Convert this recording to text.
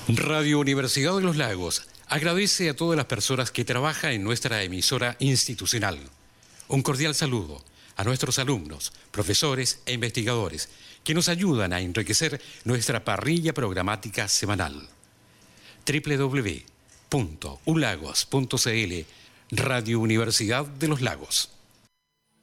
Radio Universidad de los Lagos agradece a todas las personas que trabajan en nuestra emisora institucional. Un cordial saludo a nuestros alumnos, profesores e investigadores que nos ayudan a enriquecer nuestra parrilla programática semanal. www.ulagos.cl Radio Universidad de los Lagos.